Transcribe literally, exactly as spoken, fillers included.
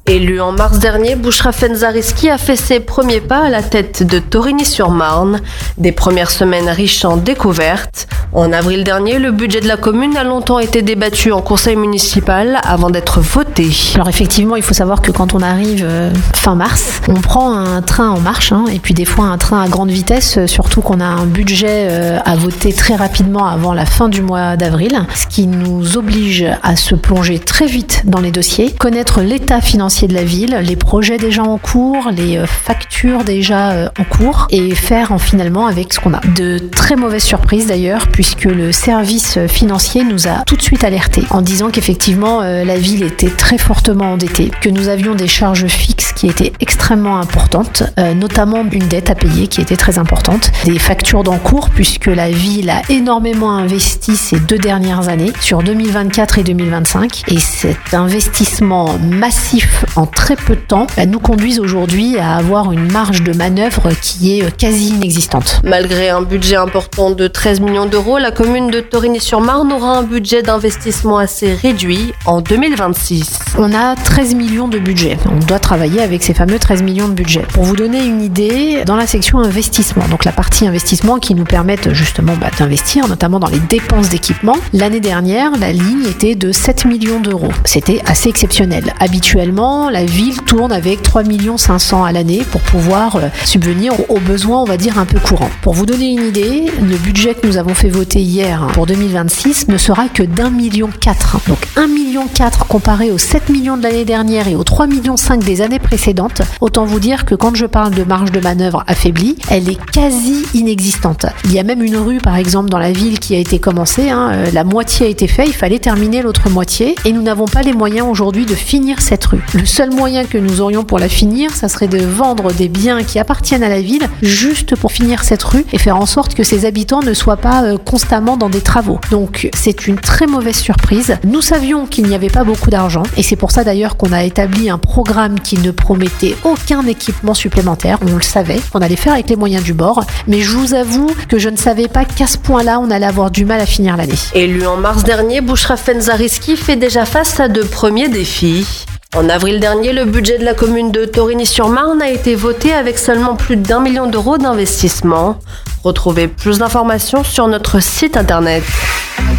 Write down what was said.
Élu en mars dernier, Bouchra Fenzariski a fait ses premiers pas à la tête de Torigny-sur-Marne. Des premières semaines riches en découvertes. En avril dernier, le budget de la commune a longtemps été débattu en conseil municipal avant d'être voté. Alors effectivement, il faut savoir que quand on arrive euh, fin mars, on prend un train en marche hein, et puis des fois un train à grande vitesse, euh, surtout qu'on a un budget euh, à voter très rapidement avant la fin du mois d'avril, ce qui nous oblige à se plonger très vite dans les dossiers, connaître l'état financier de la ville, les projets déjà en cours, les factures déjà en cours et faire en finalement avec ce qu'on a. De très mauvaises surprises d'ailleurs puisque le service financier nous a tout de suite alertés en disant qu'effectivement la ville était très fortement endettée, que nous avions des charges fixes qui étaient extrêmement importantes, notamment une dette à payer qui était très importante, des factures d'encours puisque la ville a énormément investi ces deux dernières années sur deux mille vingt-quatre et deux mille vingt-cinq et cet investissement massif en très peu de temps bah, nous conduisent aujourd'hui à avoir une marge de manœuvre qui est quasi inexistante. Malgré un budget important de treize millions d'euros, la commune de Torigny-sur-Marne aura un budget d'investissement assez réduit en deux mille vingt-six. On a treize millions de budget. On doit travailler avec ces fameux treize millions de budget. Pour vous donner une idée, dans la section investissement, donc la partie investissement qui nous permettent justement bah, d'investir, notamment dans les dépenses d'équipement, l'année dernière, la ligne était de sept millions d'euros. C'était assez exceptionnel. Habituellement, la ville tourne avec trois millions cinq cents à l'année pour pouvoir euh, subvenir aux besoins, on va dire, un peu courants. Pour vous donner une idée, le budget que nous avons fait voter hier pour deux mille vingt-six ne sera que d'un million quatre. Donc un million quatre comparé aux sept millions de l'année dernière et aux trois millions cinq des années précédentes. Autant vous dire que quand je parle de marge de manœuvre affaiblie, elle est quasi inexistante. Il y a même une rue, par exemple, dans la ville qui a été commencée. Hein, euh, la moitié a été faite, il fallait terminer l'autre moitié et nous n'avons pas les moyens aujourd'hui de finir cette rue. Le seul moyen que nous aurions pour la finir, ça serait de vendre des biens qui appartiennent à la ville juste pour finir cette rue et faire en sorte que ses habitants ne soient pas euh, constamment dans des travaux. Donc c'est une très mauvaise surprise. Nous savions qu'il n'y avait pas beaucoup d'argent et c'est pour ça d'ailleurs qu'on a établi un programme qui ne promettait aucun équipement supplémentaire. On le savait, qu'on allait faire avec les moyens du bord, mais je vous avoue que je ne savais pas qu'à ce point-là, on allait avoir du mal à finir l'année. Élu en mars dernier, Bouchra Fenzariski fait déjà face à de premiers défis. En avril dernier, le budget de la commune de Torigny-sur-Marne a été voté avec seulement plus d'un million d'euros d'investissement. Retrouvez plus d'informations sur notre site internet.